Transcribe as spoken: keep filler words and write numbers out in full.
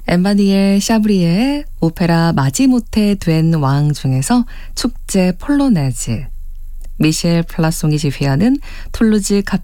엠마니엘 샤브리의 오페라 마지못해 된 왕 중에서 축제 폴로네즈, 미셸 플라송이 지휘하는 툴루즈